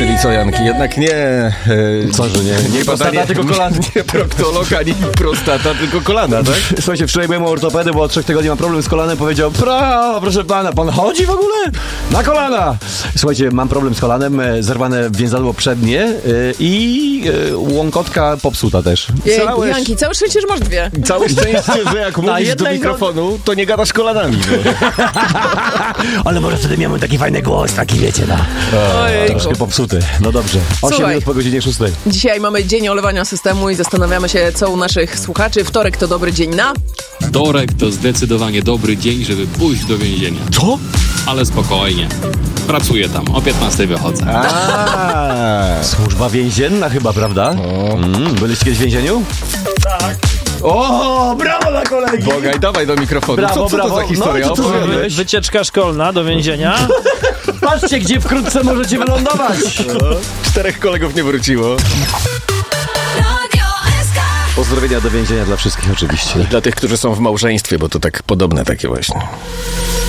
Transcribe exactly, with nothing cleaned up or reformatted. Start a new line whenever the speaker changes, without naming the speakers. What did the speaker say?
Czyli co, Janki, jednak nie... E,
co, że nie?
Nie, nie
prostata,
badanie,
tylko kolana.
Nie proktolog, ani prostata, tylko kolana, tak?
Słuchajcie, wczoraj byłem u ortopedy, bo od trzech tygodni mam problem z kolanem. Powiedział, pra, proszę pana, pan chodzi w ogóle? Na kolana! Słuchajcie, mam problem z kolanem, zerwane więzadło przednie yy, i yy, łąkotka popsuta też.
Jej,
Całe-
Janki, całe szczęście, że masz dwie.
Całe szczęście, że jak mówisz do
jednej
mikrofonu, to nie gadasz kolanami. No.
Ale może wtedy miałem taki fajny głos, taki wiecie, no.
Ojejku.
Troszkę popsuty. No dobrze. osiem
Słuchaj.
minut po godzinie szóstej.
Dzisiaj mamy dzień olewania systemu i zastanawiamy się, co u naszych słuchaczy. Wtorek to dobry dzień na...
Wtorek to zdecydowanie dobry dzień, żeby pójść do więzienia.
Co?
Ale spokojnie. Pracuję tam, o piętnastej wychodzę.
A, służba więzienna chyba, prawda? Mm, byliście kiedyś w więzieniu? Tak. O, brawo dla kolegi!
Bogaj, dawaj do mikrofonu.
Brawo,
co, co
brawo.
to za historia?
No i co tu
Opowiadaj.
zrobiłeś?
Wycieczka szkolna do więzienia.
Patrzcie, gdzie wkrótce możecie wylądować.
Czterech kolegów nie wróciło.
Pozdrowienia do więzienia dla wszystkich oczywiście.
Dla tych, którzy są w małżeństwie, bo to tak podobne takie właśnie.